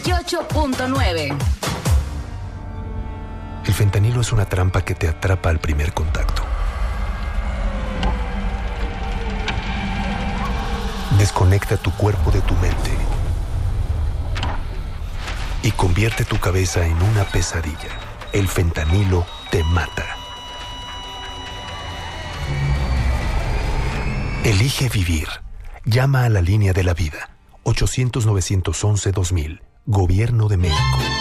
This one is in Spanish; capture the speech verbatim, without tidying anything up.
ocho punto nueve. El fentanilo es una trampa que te atrapa al primer contacto. Desconecta tu cuerpo de tu mente y convierte tu cabeza en una pesadilla. El fentanilo te mata. Elige vivir. Llama a la línea de la vida. ochocientos, novecientos once, dos mil. Gobierno de México.